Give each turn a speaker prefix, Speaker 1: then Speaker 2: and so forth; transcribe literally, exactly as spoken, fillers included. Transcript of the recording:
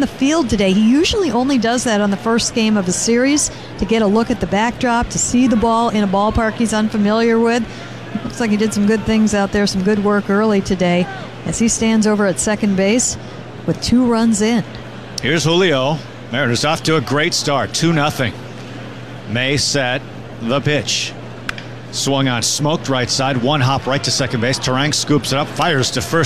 Speaker 1: the field today. He usually only does that on the first game of a series to get a look at the backdrop, to see the ball in a ballpark he's unfamiliar with. Looks like he did some good things out there, some good work early today as he stands over at second base with two runs in.
Speaker 2: Here's Julio. Mariners off to a great start, two nothing. May set the pitch. Swung on, smoked right side, one hop right to second base. Turang scoops it up, fires to first.